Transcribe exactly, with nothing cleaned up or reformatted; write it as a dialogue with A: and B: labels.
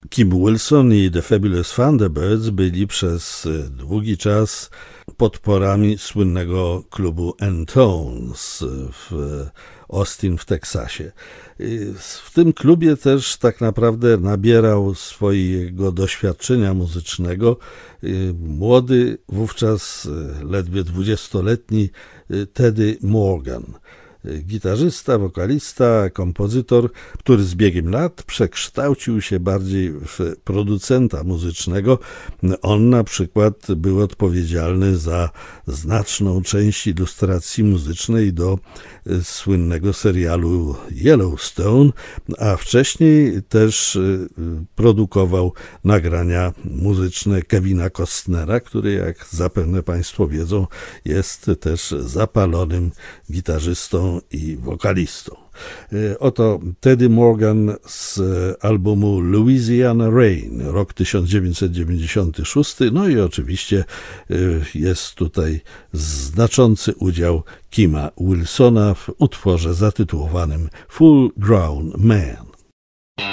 A: Kim Wilson i The Fabulous Thunderbirds byli przez długi czas podporami słynnego klubu N-Tones w Austin w Teksasie. W tym klubie też tak naprawdę nabierał swojego doświadczenia muzycznego młody, wówczas ledwie dwudziestoletni Teddy Morgan. Gitarzysta, wokalista, kompozytor, który z biegiem lat przekształcił się bardziej w producenta muzycznego. On na przykład był odpowiedzialny za znaczną część ilustracji muzycznej do słynnego serialu Yellowstone, a wcześniej też produkował nagrania muzyczne Kevina Costnera, który, jak zapewne Państwo wiedzą, jest też zapalonym gitarzystą i wokalistą. Oto Teddy Morgan z albumu Louisiana Rain, rok tysiąc dziewięćset dziewięćdziesiąty szósty, no i oczywiście jest tutaj znaczący udział Kima Wilsona w utworze zatytułowanym Full Grown Man.